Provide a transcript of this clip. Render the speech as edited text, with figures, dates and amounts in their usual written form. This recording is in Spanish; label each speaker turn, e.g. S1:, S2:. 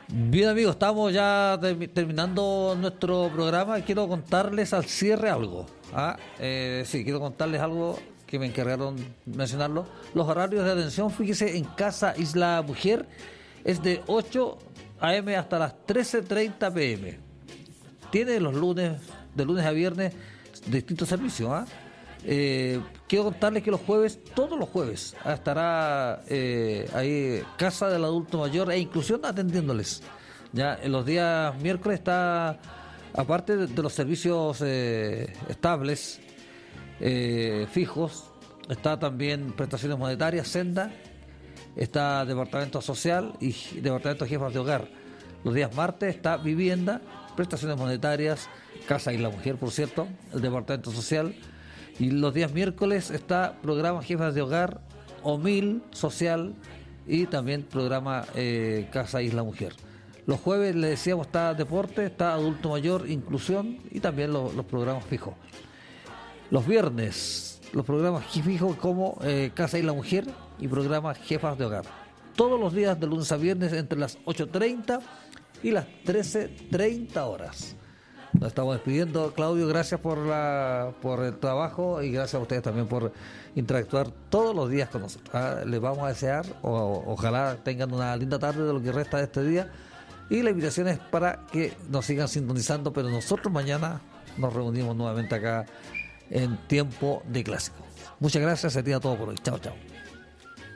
S1: Bien amigos, estamos ya terminando nuestro programa. Quiero contarles al cierre algo. Sí, quiero contarles algo que me encargaron mencionarlo. Los horarios de atención, fíjese, en Casa Isla Mujer es de 8 a.m. hasta las 13:30 p.m. Tiene los lunes, de lunes a viernes, distintos servicios. Quiero contarles que los jueves, todos los jueves, estará ahí Casa del Adulto Mayor e Inclusión atendiéndoles. Ya en los días miércoles está, aparte de los servicios estables, fijos, está también prestaciones monetarias, Senda, está Departamento Social y Departamento de Jefas de Hogar. Los días martes está Vivienda, prestaciones monetarias, Casa y la Mujer, por cierto, el Departamento Social. Y los días miércoles está programa Jefas de Hogar, OMIL Social y también programa Casa Isla Mujer. Los jueves, le decíamos, está Deporte, está Adulto Mayor, Inclusión y también los programas fijos. Los viernes, los programas fijos como Casa Isla Mujer y programa Jefas de Hogar. Todos los días de lunes a viernes entre las 8:30 y las 13:30 horas. Nos estamos despidiendo, Claudio, gracias por el trabajo y gracias a ustedes también por interactuar todos los días con nosotros. Les vamos a desear, ojalá tengan una linda tarde de lo que resta de este día, y la invitación es para que nos sigan sintonizando, pero nosotros mañana nos reunimos nuevamente acá en Tiempo de Clásico. Muchas gracias, sería todo por hoy. Chao, chao.